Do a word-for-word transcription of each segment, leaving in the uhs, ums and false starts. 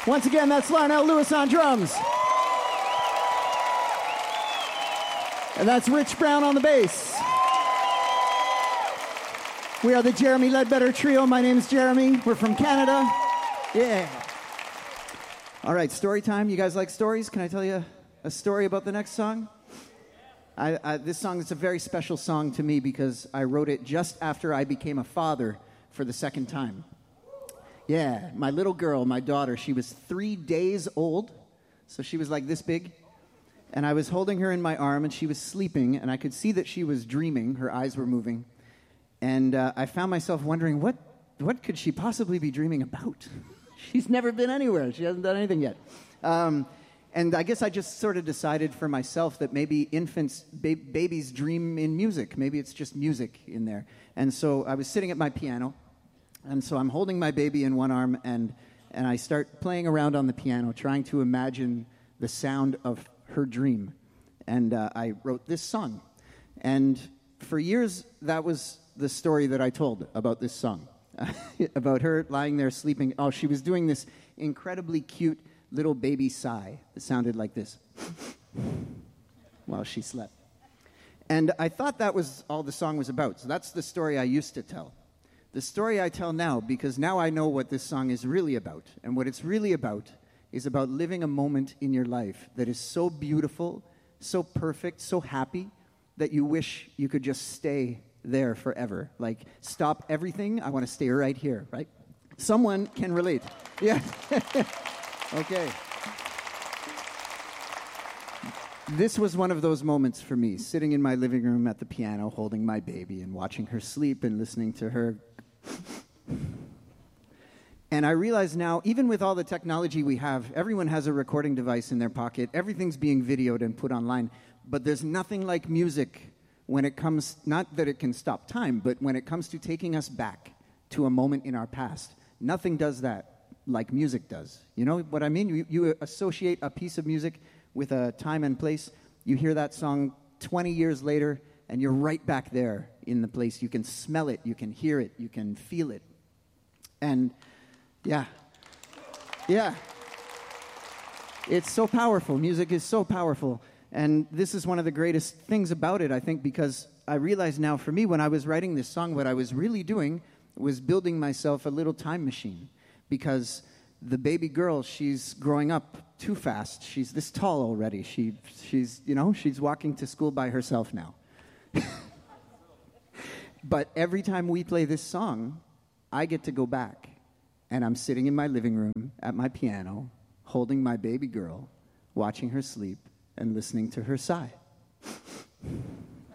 Once again, that's Lionel Lewis on drums. And that's Rich Brown on the bass. We are the Jeremy Ledbetter Trio. My name is Jeremy. We're from Canada. Yeah. All right, story time. You guys like stories? Can I tell you a story about the next song? I, I, this song is a very special song to me because I wrote it just after I became a father for the second time. Yeah, my little girl, my daughter, she was three days old, so she was like this big. And I was holding her in my arm, and she was sleeping, and I could see that she was dreaming. Her eyes were moving. And uh, I found myself wondering, what, what could she possibly be dreaming about? She's never been anywhere. She hasn't done anything yet. Um, and I guess I just sort of decided for myself that maybe infants, ba- babies dream in music. Maybe it's just music in there. And so I was sitting at my piano, and so I'm holding my baby in one arm, and, and I start playing around on the piano, trying to imagine the sound of her dream. And uh, I wrote this song. And for years, that was the story that I told about this song. About her lying there sleeping. Oh, she was doing this incredibly cute little baby sigh that sounded like this while she slept. And I thought that was all the song was about. So that's the story I used to tell. The story I tell now, because now I know what this song is really about. And what it's really about is about living a moment in your life that is so beautiful, so perfect, so happy, that you wish you could just stay there forever. Like, stop everything. I want to stay right here, right? Someone can relate. Yeah. Okay. This was one of those moments for me, sitting in my living room at the piano, holding my baby and watching her sleep and listening to her. And I realize now, even with all the technology we have, everyone has a recording device in their pocket. Everything's being videoed and put online. But there's nothing like music when it comes, not that it can stop time, but when it comes to taking us back to a moment in our past. Nothing does that like music does. You know what I mean? You, you associate a piece of music with a time and place. You hear that song twenty years later, and you're right back there in the place. You can smell it, you can hear it, you can feel it. And yeah, yeah. It's so powerful. Music is so powerful. And this is one of the greatest things about it, I think, because I realize now for me, when I was writing this song, what I was really doing was building myself a little time machine. Because the baby girl, she's growing up too fast. She's this tall already. She, she's, you know, she's walking to school by herself now. But every time we play this song, I get to go back. And I'm sitting in my living room at my piano, holding my baby girl, watching her sleep, and listening to her sigh.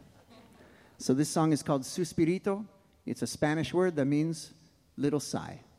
So this song is called Suspirito. It's a Spanish word that means little sigh.